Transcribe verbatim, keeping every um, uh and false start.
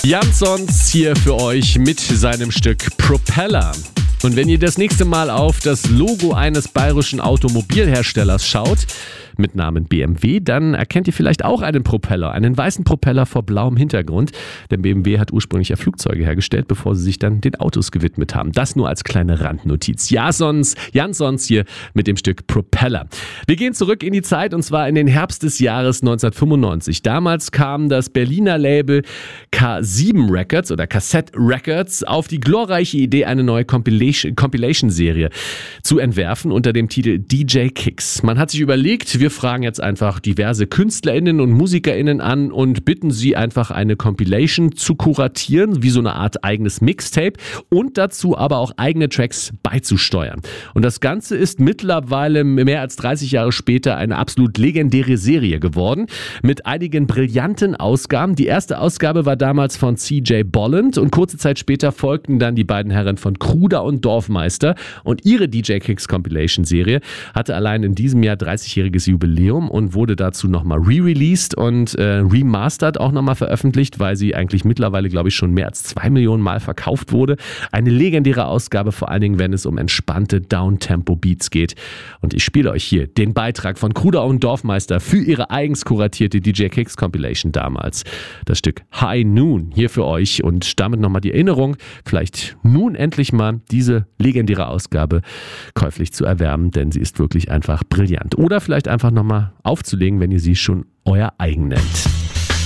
Jansons hier für euch mit seinem Stück Propeller. Und wenn ihr das nächste Mal auf das Logo eines bayerischen Automobilherstellers schaut, mit Namen B M W, dann erkennt ihr vielleicht auch einen Propeller, einen weißen Propeller vor blauem Hintergrund. Denn B M W hat ursprünglich ja Flugzeuge hergestellt, bevor sie sich dann den Autos gewidmet haben. Das nur als kleine Randnotiz. Jansons, Jansons hier mit dem Stück Propeller. Wir gehen zurück in die Zeit und zwar in den Herbst des Jahres neunzehnhundertfünfundneunzig. Damals kam das Berliner Label K sieben Records oder Cassette Records auf die glorreiche Idee, eine neue Compilation, Compilation-Serie zu entwerfen unter dem Titel D J Kicks. Man hat sich überlegt, wir Wir fragen jetzt einfach diverse KünstlerInnen und MusikerInnen an und bitten sie einfach eine Compilation zu kuratieren, wie so eine Art eigenes Mixtape und dazu aber auch eigene Tracks beizusteuern. Und das Ganze ist mittlerweile mehr als dreißig Jahre später eine absolut legendäre Serie geworden mit einigen brillanten Ausgaben. Die erste Ausgabe war damals von C J Bolland und kurze Zeit später folgten dann die beiden Herren von Kruder und Dorfmeister und ihre D J Kicks Compilation Serie hatte allein in diesem Jahr dreißigjähriges Jubiläum Jubiläum und wurde dazu nochmal re-released und äh, remastered auch nochmal veröffentlicht, weil sie eigentlich mittlerweile, glaube ich, schon mehr als zwei Millionen Mal verkauft wurde. Eine legendäre Ausgabe, vor allen Dingen, wenn es um entspannte Downtempo-Beats geht. Und ich spiele euch hier den Beitrag von Kruder und Dorfmeister für ihre eigens kuratierte D J Kicks Compilation damals. Das Stück High Noon hier für euch und damit nochmal die Erinnerung, vielleicht nun endlich mal diese legendäre Ausgabe käuflich zu erwerben, denn sie ist wirklich einfach brillant. Oder vielleicht einfach nochmal aufzulegen, wenn ihr sie schon euer eigen nennt.